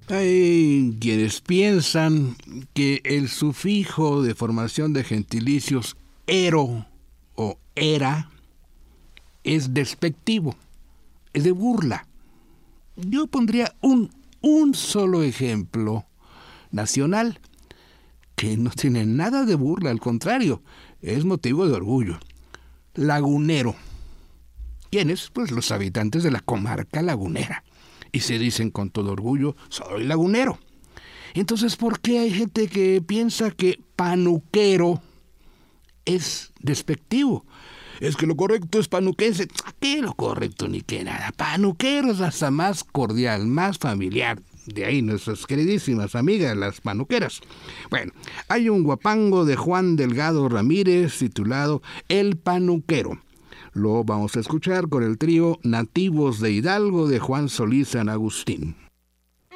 Hay quienes piensan que el sufijo de formación de gentilicios ero o era es despectivo, es de burla. Yo pondría un solo ejemplo nacional que no tiene nada de burla, al contrario, es motivo de orgullo. Lagunero. ¿Quiénes? Pues los habitantes de la comarca lagunera. Y se dicen con todo orgullo, soy lagunero. Entonces, ¿por qué hay gente que piensa que panuquero es despectivo? Es que lo correcto es panuquense. ¿Qué lo correcto ni qué nada? Panuquero es hasta más cordial, más familiar. De ahí nuestras queridísimas amigas, las panuqueras. Bueno, hay un guapango de Juan Delgado Ramírez titulado El Panuquero. Lo vamos a escuchar con el trío Nativos de Hidalgo de Juan Solís San Agustín.